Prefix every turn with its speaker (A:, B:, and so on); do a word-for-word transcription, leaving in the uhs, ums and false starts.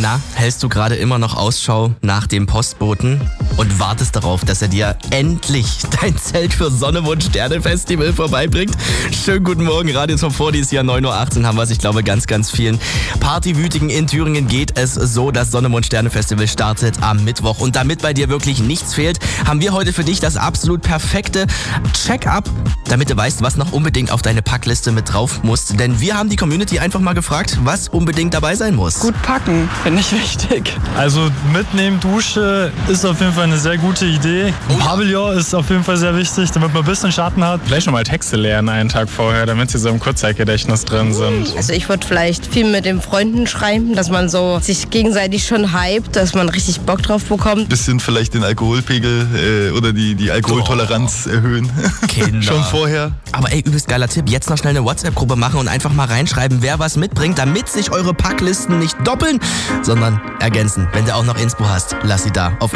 A: Na, hältst du gerade immer noch Ausschau nach dem Postboten und wartest darauf, dass er dir endlich dein Zelt für Sonne und Sterne Festival vorbeibringt? Schönen guten Morgen, Radio Top vierzig ist hier neun Uhr achtzehn haben wir es. Ich glaube, ganz, ganz vielen Partywütigen in Thüringen geht es so. Das Sonne und Sterne Festival startet am Mittwoch. Und damit bei dir wirklich nichts fehlt, haben wir heute für dich das absolut perfekte Check-up, damit du weißt, was noch unbedingt auf deine Packliste mit drauf muss. Denn wir haben die Community einfach mal gefragt, was unbedingt dabei sein muss.
B: Gut packen, finde ich wichtig.
C: Also mitnehmen, Dusche ist auf jeden Fall eine sehr gute Idee.
A: Oh ja.
C: Pavillon ist auf jeden Fall sehr wichtig, damit man ein bisschen Schatten hat.
D: Vielleicht schon mal Texte lernen einen Tag vorher, damit sie so im Kurzzeitgedächtnis drin sind.
E: Also ich würde vielleicht viel mit den Freunden schreiben, dass man so sich gegenseitig schon hypt, dass man richtig Bock drauf bekommt.
F: Bisschen vielleicht den Alkoholpegel äh, oder die, die Alkoholtoleranz oh. erhöhen.
A: Kinder.
F: Schon vorher.
A: Aber ey, übelst geiler Tipp. Jetzt noch schnell eine WhatsApp-Gruppe machen und einfach mal reinschreiben, wer was mitbringt, damit sich eure Packlisten nicht doppeln, sondern ergänzen. Wenn du auch noch Inspo hast, lass sie da. Auf